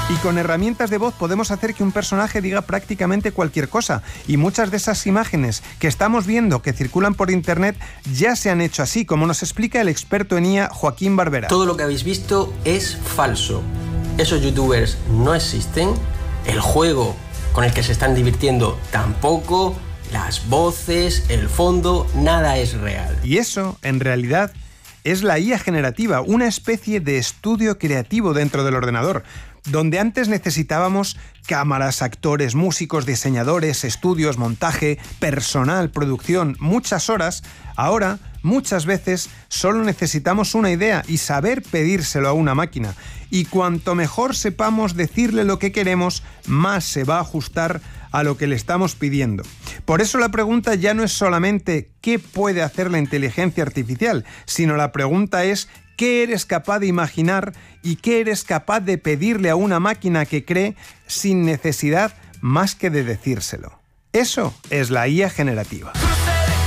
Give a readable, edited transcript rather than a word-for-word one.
Y con herramientas de voz podemos hacer que un personaje diga prácticamente cualquier cosa. Y muchas de esas imágenes que estamos viendo que circulan por internet ya se han hecho así, como nos explica el experto en IA Joaquín Barbera. Todo lo que habéis visto es falso. Esos youtubers no existen. El juego con el que se están divirtiendo tampoco. Las voces, el fondo, nada es real. Y eso, en realidad, es la IA generativa, una especie de estudio creativo dentro del ordenador, donde antes necesitábamos cámaras, actores, músicos, diseñadores, estudios, montaje, personal, producción, muchas horas. Ahora, muchas veces, solo necesitamos una idea y saber pedírselo a una máquina. Y cuanto mejor sepamos decirle lo que queremos, más se va a ajustar a lo que le estamos pidiendo. Por eso la pregunta ya no es solamente ¿qué puede hacer la inteligencia artificial?, sino la pregunta es ¿qué eres capaz de imaginar y qué eres capaz de pedirle a una máquina que cree sin necesidad más que de decírselo? Eso es la IA generativa.